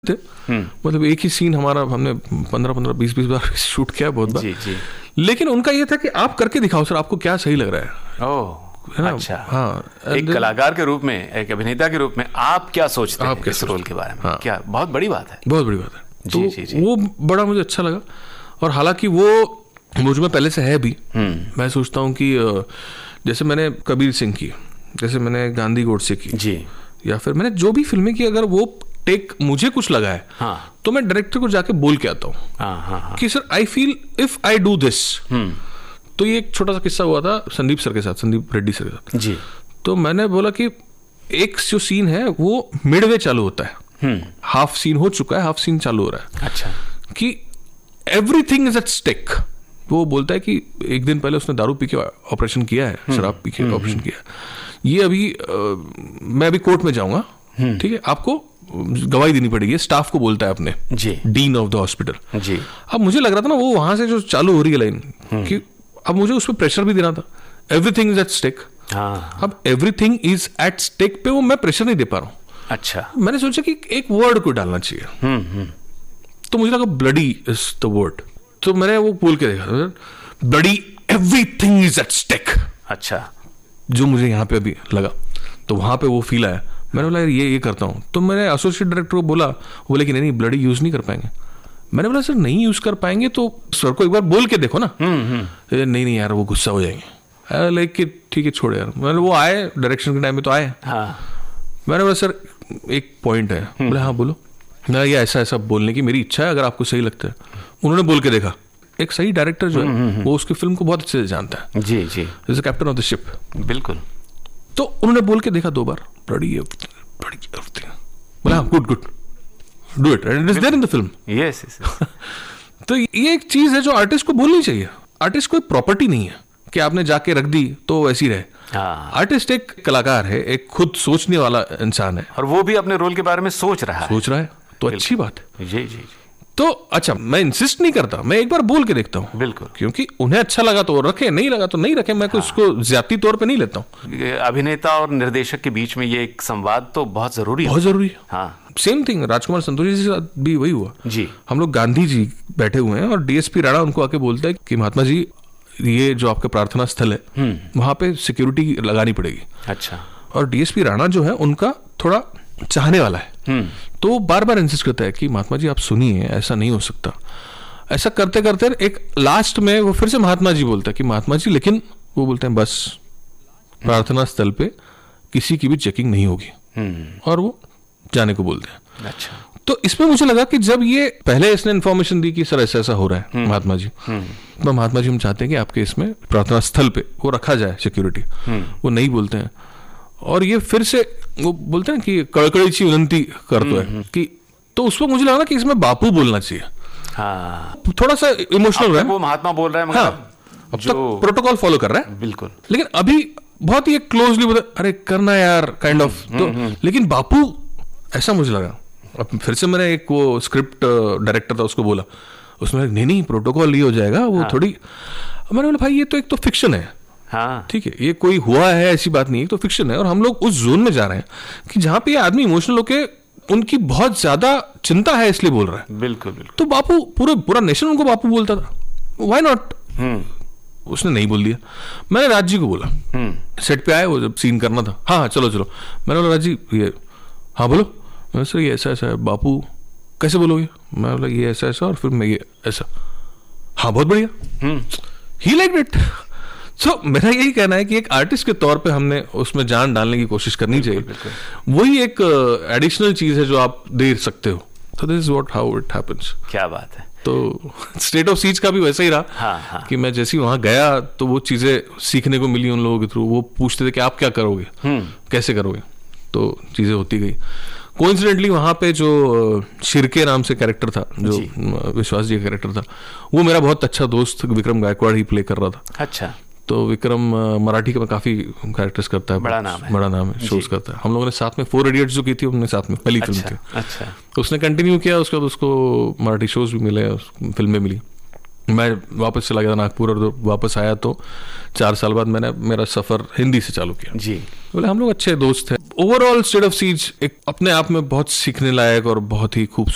थे। मतलब एक ही सीन हमारा हमने 15-15 20-20 बार शूट किया, बहुत बार। जी। लेकिन उनका ये था कि आप करके दिखाओ सर, आपको क्या सही लग रहा है। ओह अच्छा। हाँ, एक कलाकार के रूप में, एक अभिनेता के रूप में आप क्या सोचते हैं इस रोल के बारे में? हाँ। क्या बहुत बड़ी बात है। बहुत बड़ी बात है। जी, तो जी। वो बड़ा मुझे अच्छा लगा। और हालांकि वो मुझ में पहले से है भी। मैं सोचता हूँ कि जैसे मैंने कबीर सिंह की, जैसे मैंने गांधी गोडसे की जी, या फिर मैंने जो भी फिल्में की, अगर वो टेक मुझे कुछ लगा है हाँ, तो मैं डायरेक्टर को जाके बोल के आता हूँ हाँ। कि sir I feel if I do this. तो ये एक छोटा सा किस्सा हुआ था संदीप सर के साथ, संदीप रेड्डी सर के साथ जी। तो मैंने बोला कि एक जो सीन है वो मिडवे चालू होता है, हाफ सीन हो चुका है, हाफ सीन चालू हो रहा है। अच्छा। कि एवरीथिंग इज एट स्टेक। वो बोलता है कि एक दिन पहले उसने दारू पी के ऑपरेशन किया है, शराब पी के ऑपरेशन किया है, ये अभी मैं अभी कोर्ट में जाऊंगा, ठीक है, आपको गवाही देनी पड़ेगी। स्टाफ को बोलता है अपने, जी, डीन ऑफ द हॉस्पिटल। जी। अब मुझे लग रहा था ना वो वहां से जो चालू हो रही है लाइन कि अब मुझे उस पर प्रेशर भी देना था। Everything is at stake. अब एवरीथिंग इज एट स्टेक पे वो मैं प्रेशर नहीं दे पा रहा हूँ। अच्छा। मैंने सोचा कि एक वर्ड को डालना चाहिए। तो मुझे लगा ब्लडी इज द वर्ड। तो मैंने वो बोल के देखा, bloody everything is at stake. अच्छा। जो मुझे यहाँ पे अभी लगा, तो वहां पे वो फील आया। मैंने बोला ये करता हूँ। तो मैंने एसोसिएट डायरेक्टर को बोला, वो बोले कि नहीं ब्लडी यूज नहीं कर पाएंगे। मैंने बोला सर नहीं यूज कर पाएंगे तो सर को एक बार बोल के देखो ना। नहीं यार वो गुस्सा हो जाएंगे। लेकिन ठीक है छोड़ यार। मैंने वो आए डायरेक्शन के टाइम में तो आए। हाँ। मैंने बोला सर एक पॉइंट है। बोले हाँ बोलो। मैं ये ऐसा बोलने की मेरी इच्छा है, अगर आपको सही लगता है। उन्होंने बोल के देखा। एक सही डायरेक्टर जो है वो उसकी फिल्म को बहुत अच्छे से जानता है। जी जी। जैसे कैप्टन ऑफ द शिप। बिल्कुल। तो उन्होंने बोल के देखा 2 बार, बड़ी बोला हाँ good do it and it is there in the film. Yes. तो ये एक चीज है जो आर्टिस्ट को बोलनी चाहिए। आर्टिस्ट कोई प्रॉपर्टी नहीं है कि आपने जाके रख दी तो वैसी रहे। आर्टिस्ट एक कलाकार है, एक खुद सोचने वाला इंसान है, और वो भी अपने रोल के बारे में सोच रहा है तो अच्छी बात है। जी जी। तो अच्छा, मैं इंसिस्ट नहीं करता, मैं एक बार बोल के देखता हूँ। बिल्कुल। क्योंकि उन्हें अच्छा लगा तो रखे, नहीं लगा तो नहीं रखे। मैं उसको ज्यादती तौर पे नहीं लेता हूँ। अभिनेता और निर्देशक के बीच में ये एक संवाद तो बहुत जरूरी है। हाँ। सेम थिंग राजकुमार संतोषी जी के साथ भी वही हुआ जी। हम लोग गांधी जी बैठे हुए हैं और डीएसपी राणा उनको आके बोलता है कि महात्मा जी ये जो आपका प्रार्थना स्थल है वहां पे सिक्योरिटी लगानी पड़ेगी। अच्छा। और डीएसपी राणा जो है उनका थोड़ा चाहने वाला है, तो बार बार इंसिस्ट करता है कि महात्मा जी आप सुनिए, ऐसा नहीं हो सकता। ऐसा करते करते एक लास्ट में वो फिर से महात्मा जी बोलता है कि महात्मा जी, लेकिन वो बोलते हैं बस प्रार्थना स्थल पे किसी की भी चेकिंग नहीं होगी, और वो जाने को बोलते हैं। अच्छा। तो इसमें मुझे लगा कि जब ये पहले इसने इन्फॉर्मेशन दी कि सर ऐसा हो रहा है महात्मा जी, तो महात्मा जी हम चाहते हैं कि आपके इसमें प्रार्थना स्थल पे वो रखा जाए सिक्योरिटी। वो नहीं बोलते हैं, और ये फिर से वो बोलते हैं कि कड़कड़ी सी विनती करते हैं कि, तो उसमें मुझे लगा कि इसमें बापू बोलना चाहिए। हाँ। थोड़ा सा इमोशनल है, वो महात्मा बोल रहा है, हाँ, अब तक प्रोटोकॉल फॉलो कर रहा है। बिल्कुल। लेकिन अभी बहुत ही क्लोजली बोला अरे करना यार काइंड ऑफ। तो लेकिन बापू ऐसा मुझे लगा। अब फिर से मैंने एक वो स्क्रिप्ट डायरेक्टर था उसको बोला, उसमें नहीं प्रोटोकॉल ये हो जाएगा वो। थोड़ी मैंने बोला भाई ये तो एक तो फिक्शन है। हाँ। ठीक है, ये कोई हुआ है ऐसी बात नहीं है, तो फिक्शन है। और हम लोग उस जोन में जा रहे हैं कि जहां पे ये आदमी इमोशनल होके उनकी बहुत ज्यादा चिंता है इसलिए बोल रहा है। बिल्कुल बिल्कुल। तो बापू पूरा नेशन उनको बापू बोलता था, व्हाई नॉट। उसने नहीं बोल दिया। मैंने राज जी को बोला, सेट पे आए वो जब सीन करना था, हाँ चलो मैंने बोला राज जी ये, हाँ बोलो। मैंने सर ये ऐसा है। बापू कैसे बोलोगे? मैं बोला ये ऐसा और फिर मैं ये ऐसा। हाँ बहुत बढ़िया। ही लाइक इट। सो मेरा यही कहना है कि एक आर्टिस्ट के तौर पे हमने उसमें जान डालने की कोशिश करनी चाहिए। वही एक एडिशनल चीज है जो आप दे सकते हो। So this is how it happens. क्या बात है। तो स्टेट ऑफ सीज का भी वैसा ही रहा। हाँ। कि मैं जैसे ही वहां गया तो वो चीजें सीखने को मिली उन लोगों के थ्रू। वो पूछते थे कि आप क्या करोगे, कैसे करोगे, तो चीजें होती गई। कोइंसिडेंटली वहां पे जो शिरके नाम से कैरेक्टर था, जो विश्वास जी का कैरेक्टर था, वो मेरा बहुत अच्छा दोस्त विक्रम गायकवाड़ ही प्ले कर रहा था। अच्छा। तो विक्रम मराठी का काफी कैरेक्टर्स करता है, बड़ा नाम है, शोज करता है। हम लोगों ने साथ में 4 इडियट्स जो की थी हमने साथ में पहली फिल्म थी। अच्छा। तो उसने कंटिन्यू किया, उसके बाद उसको मराठी शोज भी मिले, फिल्में मिली। मैं वापस चला गया नागपुर, और वापस आया तो 4 साल बाद मैंने मेरा सफर हिंदी से चालू किया। जी। बोले हम लोग अच्छे दोस्त हैं। ओवरऑल स्टेट ऑफ सीज एक अपने आप में बहुत सीखने लायक और बहुत ही खूबसूरत